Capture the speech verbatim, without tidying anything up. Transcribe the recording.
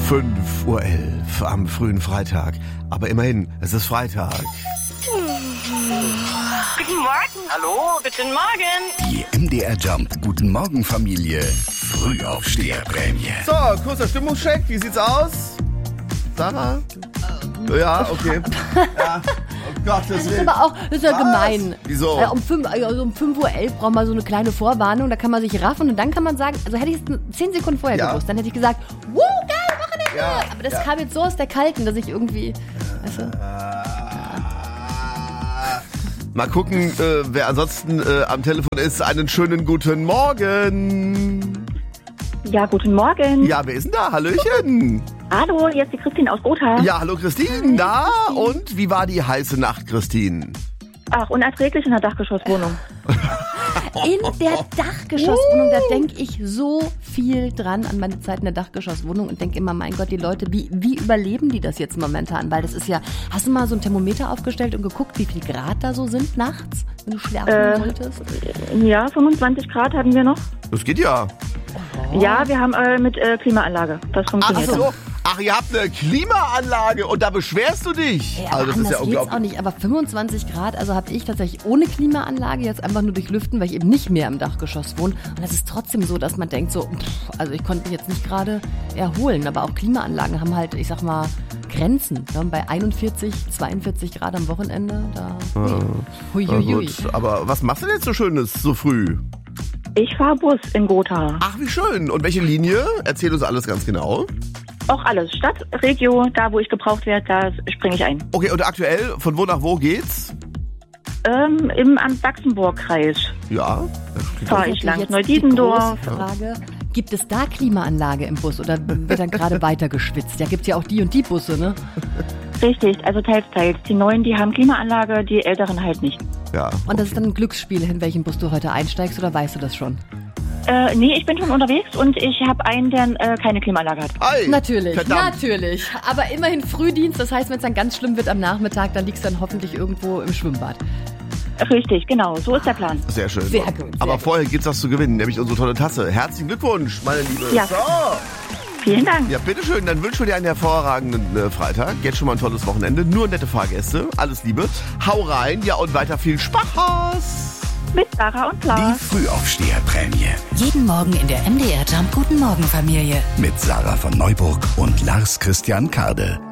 fünf Uhr elf am frühen Freitag. Aber immerhin, es ist Freitag. Guten Morgen. Hallo, guten Morgen. Die M D R Jump Guten Morgen Familie Frühaufsteherprämie. So, kurzer Stimmungscheck. Wie sieht's aus? Sarah? Ja, okay. Ja. Oh Gott, das, das ist aber auch, das ist ja Was? gemein. Wieso? Äh, um fünf, also um fünf Uhr elf braucht man so eine kleine Vorwarnung, da kann man sich raffen und dann kann man sagen, also hätte ich es zehn Sekunden vorher Ja. gewusst, dann hätte ich gesagt, wuh, geil, Wochenende! Ja, Aber das ja. kam jetzt so aus der Kalten, dass ich irgendwie, weißt du, Mal gucken, äh, wer ansonsten äh, am Telefon ist. Einen schönen guten Morgen. Ja, guten Morgen. Ja, wer ist denn da? Hallöchen. Hallo, hier ist die Christine aus Gotha. Ja, hallo Christine. Da und wie war die heiße Nacht, Christine? Ach, unerträglich in der Dachgeschosswohnung. in der Dachgeschosswohnung, da denke ich so viel dran an meine Zeit in der Dachgeschosswohnung und denke immer, mein Gott, die Leute, wie, wie überleben die das jetzt momentan? Weil das ist ja, hast du mal so ein Thermometer aufgestellt und geguckt, wie viel Grad da so sind nachts, wenn du schlafen Äh, solltest? Ja, fünfundzwanzig Grad hatten wir noch. Das geht ja. Ja, wir haben äh, mit äh, Klimaanlage. Das Ach funktioniert. so. Ach, ihr habt eine Klimaanlage und da beschwerst du dich. Ja, also aber das ist anders ja geht's unglaublich. auch nicht. Aber fünfundzwanzig Grad, also habe ich tatsächlich ohne Klimaanlage jetzt einfach nur durchlüften, weil ich eben nicht mehr im Dachgeschoss wohne. Und das ist trotzdem so, dass man denkt so, pff, also ich konnte mich jetzt nicht gerade erholen. Aber auch Klimaanlagen haben halt, ich sag mal, Grenzen. Ja, bei einundvierzig, zweiundvierzig Grad am Wochenende, da hui, hui, Na hui, hui. gut, aber was machst du denn jetzt so Schönes so früh? Ich fahre Bus in Gotha. Ach, wie schön. Und welche Linie? Erzähl uns alles ganz genau. Auch alles. Stadt, Regio, da wo ich gebraucht werde, da springe ich ein. Okay, und aktuell, von wo nach wo geht's? Ähm, im am Sachsenburg-Kreis Ja. das klingt fahre auch- ich lang. Jetzt Neudietendorf. die große Frage, gibt es da Klimaanlage im Bus oder wird dann gerade weiter geschwitzt? Ja, gibt's ja auch die und die Busse, ne? Richtig, also teils, teils. Die Neuen, die haben Klimaanlage, die Älteren halt nicht. Ja. Und das ist dann ein Glücksspiel, in welchen Bus du heute einsteigst oder weißt du das schon? Äh, nee, ich bin schon unterwegs und ich habe einen, der äh, keine Klimaanlage hat. Ei, Natürlich, verdammt. natürlich. Aber immerhin Frühdienst, das heißt, wenn es dann ganz schlimm wird am Nachmittag, dann liegst du dann hoffentlich irgendwo im Schwimmbad. Richtig, genau, so ist der Plan. Sehr schön. Sehr gut, sehr Aber gut. vorher gibt's was zu gewinnen, nämlich unsere tolle Tasse. Herzlichen Glückwunsch, meine Liebe. Ja. So. Vielen Dank. Ja, bitteschön. Dann wünschen wir dir einen hervorragenden äh, Freitag. Jetzt schon mal ein tolles Wochenende. Nur nette Fahrgäste. Alles Liebe. Hau rein. Ja, und weiter viel Spaß. Mit Sarah und Die Klaus. Frühaufsteherprämie Jeden Morgen in der M D R Jump Guten Morgen Familie. mit Sarah von Neuburg und Lars Christian Karde.